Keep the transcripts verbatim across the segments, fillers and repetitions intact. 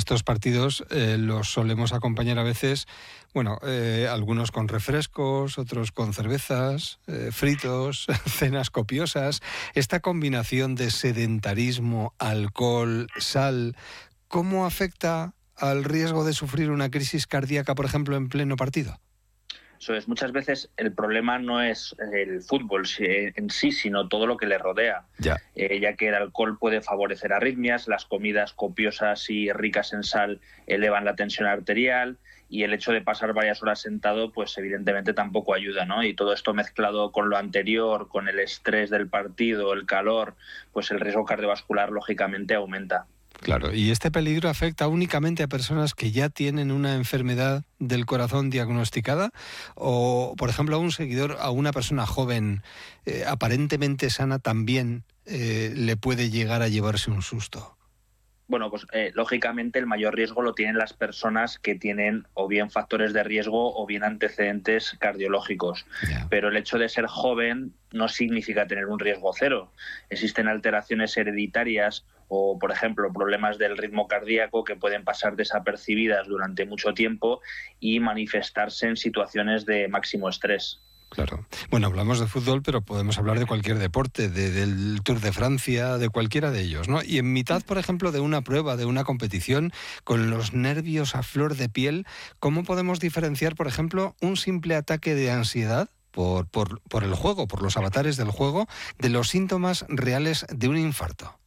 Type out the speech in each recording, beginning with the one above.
estos partidos eh, los solemos acompañar a veces, bueno, eh, algunos con refrescos, otros con cervezas, eh, fritos, cenas copiosas. Esta combinación de sedentarismo, alcohol, sal, ¿cómo afecta al riesgo de sufrir una crisis cardíaca, por ejemplo, en pleno partido? Eso es, muchas veces el problema no es el fútbol en sí, sino todo lo que le rodea, ya. Eh, ya que el alcohol puede favorecer arritmias, las comidas copiosas y ricas en sal elevan la tensión arterial y el hecho de pasar varias horas sentado, pues evidentemente tampoco ayuda, ¿no? Y todo esto mezclado con lo anterior, con el estrés del partido, el calor, pues el riesgo cardiovascular lógicamente aumenta. Claro, ¿y este peligro afecta únicamente a personas que ya tienen una enfermedad del corazón diagnosticada? O, por ejemplo, a un seguidor, a una persona joven eh, aparentemente sana también eh, le puede llegar a llevarse un susto? Bueno, pues eh, lógicamente el mayor riesgo lo tienen las personas que tienen o bien factores de riesgo o bien antecedentes cardiológicos. Yeah. Pero el hecho de ser joven no significa tener un riesgo cero. Existen alteraciones hereditarias o, por ejemplo, problemas del ritmo cardíaco que pueden pasar desapercibidas durante mucho tiempo y manifestarse en situaciones de máximo estrés. Claro. Bueno, hablamos de fútbol, pero podemos hablar de cualquier deporte, de, del Tour de Francia, de cualquiera de ellos, ¿no? Y en mitad, por ejemplo, de una prueba, de una competición, con los nervios a flor de piel, ¿cómo podemos diferenciar, por ejemplo, un simple ataque de ansiedad por, por, por el juego, por los avatares del juego, de los síntomas reales de un infarto?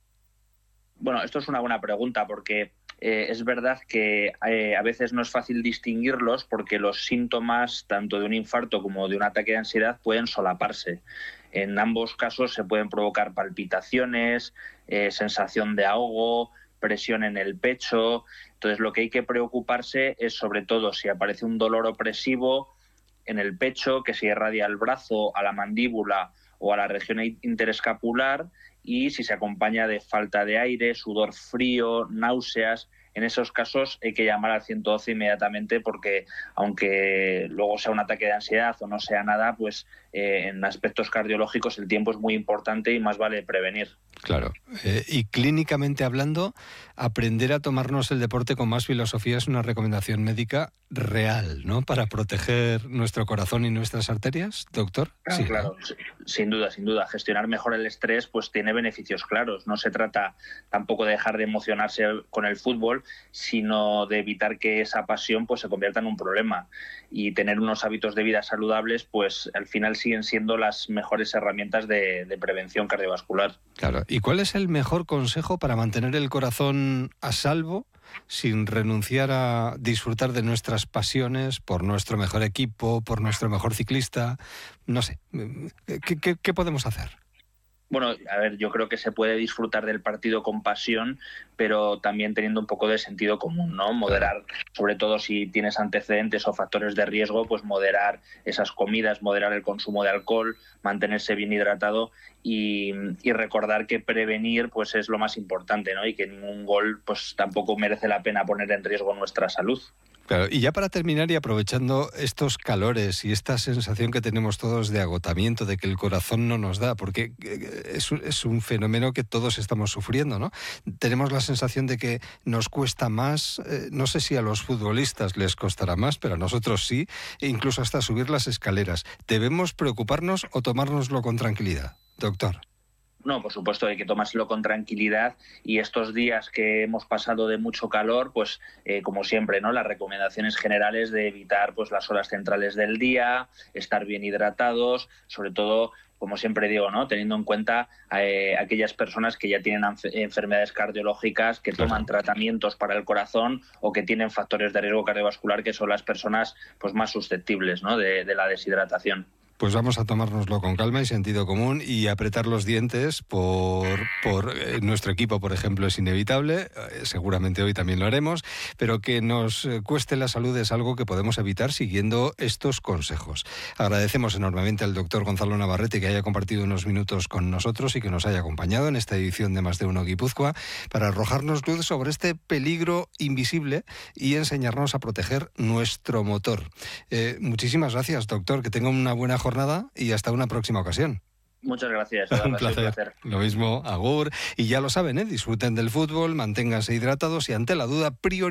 Bueno, esto es una buena pregunta porque Eh, es verdad que eh, a veces no es fácil distinguirlos porque los síntomas tanto de un infarto como de un ataque de ansiedad pueden solaparse. En ambos casos se pueden provocar palpitaciones, eh, sensación de ahogo, presión en el pecho. Entonces lo que hay que preocuparse es sobre todo si aparece un dolor opresivo en el pecho que se irradia al brazo, a la mandíbula o a la región interescapular, y si se acompaña de falta de aire, sudor frío, náuseas. En esos casos hay que llamar al ciento doce inmediatamente porque aunque luego sea un ataque de ansiedad o no sea nada, pues eh, en aspectos cardiológicos el tiempo es muy importante y más vale prevenir. Claro. Eh, y clínicamente hablando, aprender a tomarnos el deporte con más filosofía es una recomendación médica real, ¿no? Para proteger nuestro corazón y nuestras arterias, doctor. Ah, sí, claro, ¿no? Sin duda, sin duda. Gestionar mejor el estrés pues tiene beneficios claros. No se trata tampoco de dejar de emocionarse con el fútbol, sino de evitar que esa pasión pues se convierta en un problema. Y tener unos hábitos de vida saludables, pues al final siguen siendo las mejores herramientas de, de prevención cardiovascular. Claro. ¿Y cuál es el mejor consejo para mantener el corazón a salvo sin renunciar a disfrutar de nuestras pasiones por nuestro mejor equipo, por nuestro mejor ciclista? No sé, ¿qué, qué, qué podemos hacer? Bueno, a ver, yo creo que se puede disfrutar del partido con pasión, pero también teniendo un poco de sentido común, ¿no? Moderar, sobre todo si tienes antecedentes o factores de riesgo, pues moderar esas comidas, moderar el consumo de alcohol, mantenerse bien hidratado y, y recordar que prevenir pues es lo más importante, ¿no? Y que ningún gol pues tampoco merece la pena poner en riesgo nuestra salud. Claro, y ya para terminar y aprovechando estos calores y esta sensación que tenemos todos de agotamiento, de que el corazón no nos da, porque es un, es un fenómeno que todos estamos sufriendo, ¿no? Tenemos la sensación de que nos cuesta más, eh, no sé si a los futbolistas les costará más, pero a nosotros sí, e incluso hasta subir las escaleras. ¿Debemos preocuparnos o tomárnoslo con tranquilidad, doctor? No, por supuesto, hay que tomárselo con tranquilidad y estos días que hemos pasado de mucho calor, pues eh, como siempre, ¿no? Las recomendaciones generales de evitar pues las horas centrales del día, estar bien hidratados, sobre todo, como siempre digo, ¿no? Teniendo en cuenta eh, aquellas personas que ya tienen enfermedades cardiológicas, que Claro. toman tratamientos para el corazón o que tienen factores de riesgo cardiovascular, que son las personas pues más susceptibles, ¿no? de, de la deshidratación. Pues vamos a tomárnoslo con calma y sentido común y apretar los dientes por, por eh, nuestro equipo, por ejemplo, es inevitable, eh, seguramente hoy también lo haremos, pero que nos cueste la salud es algo que podemos evitar siguiendo estos consejos. Agradecemos enormemente al doctor Gonzalo Navarrete que haya compartido unos minutos con nosotros y que nos haya acompañado en esta edición de Más de Uno Guipúzcoa para arrojarnos luz sobre este peligro invisible y enseñarnos a proteger nuestro motor. Eh, muchísimas gracias, doctor, que tenga una buena jornada y hasta una próxima ocasión. Muchas gracias. Un placer. Un placer. Lo mismo, agur. Y ya lo saben, ¿eh? Disfruten del fútbol, manténganse hidratados y ante la duda, prior